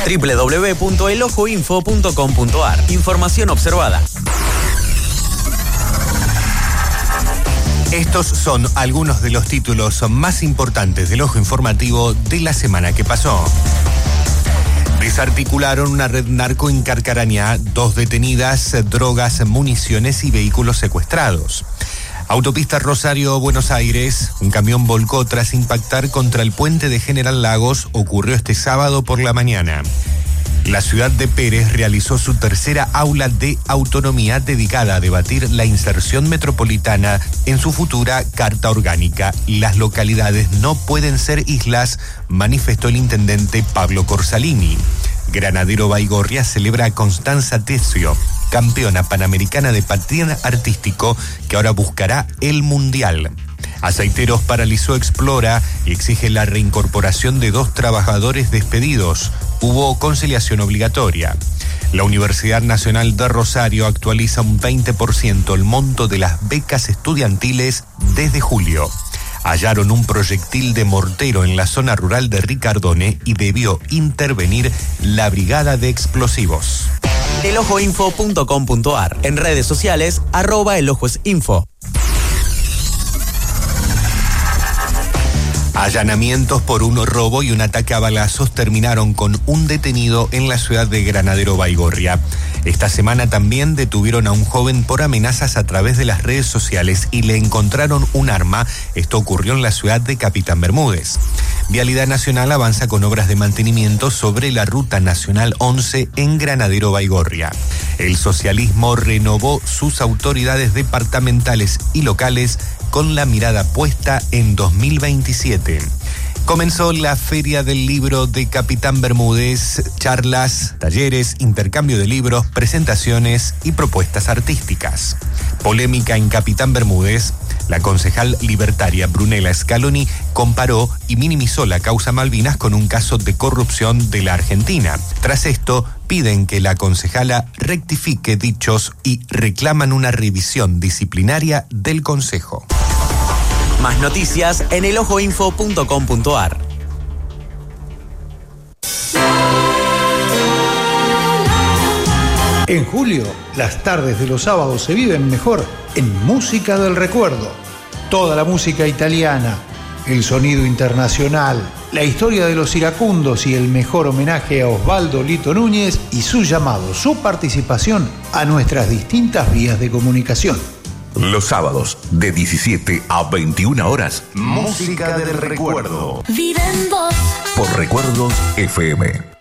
www.elojoinfo.com.ar. Información observada. Estos son algunos de los títulos más importantes del Ojo Informativo de la semana que pasó. Desarticularon una red narco en Carcarañá, 2 detenidas, drogas, municiones y vehículos secuestrados. Autopista Rosario-Buenos Aires, un camión volcó tras impactar contra el puente de General Lagos, ocurrió este sábado por la mañana. La ciudad de Pérez realizó su tercera aula de autonomía dedicada a debatir la inserción metropolitana en su futura Carta Orgánica. Las localidades no pueden ser islas, manifestó el intendente Pablo Corsalini. Granadero Baigorria celebra a Constanza Tesio, campeona panamericana de patín artístico, que ahora buscará el Mundial. Aceiteros paralizó Explora y exige la reincorporación de 2 trabajadores despedidos. Hubo conciliación obligatoria. La Universidad Nacional de Rosario actualiza un 20% el monto de las becas estudiantiles desde julio. Hallaron un proyectil de mortero en la zona rural de Ricardone y debió intervenir la Brigada de Explosivos. Elojoinfo.com.ar. En redes sociales, @elojoinfo. Allanamientos por un robo y un ataque a balazos terminaron con un detenido en la ciudad de Granadero Baigorria. Esta semana también detuvieron a un joven por amenazas a través de las redes sociales y le encontraron un arma. Esto ocurrió en la ciudad de Capitán Bermúdez. Vialidad Nacional avanza con obras de mantenimiento sobre la Ruta Nacional 11 en Granadero Baigorria. El socialismo renovó sus autoridades departamentales y locales con la mirada puesta en 2027. Comenzó la Feria del Libro de Capitán Bermúdez, charlas, talleres, intercambio de libros, presentaciones y propuestas artísticas. Polémica en Capitán Bermúdez. La concejal libertaria Brunella Scaloni comparó y minimizó la causa Malvinas con un caso de corrupción de la Argentina. Tras esto, piden que la concejala rectifique dichos y reclaman una revisión disciplinaria del Consejo. Más noticias en elojoinfo.com.ar. En julio, las tardes de los sábados se viven mejor en Música del Recuerdo. Toda la música italiana, el sonido internacional, la historia de los iracundos y el mejor homenaje a Osvaldo Lito Núñez y su llamado, su participación a nuestras distintas vías de comunicación. Los sábados, de 17 a 21 horas, Música del Recuerdo. Vive en vos. Por Recuerdos FM.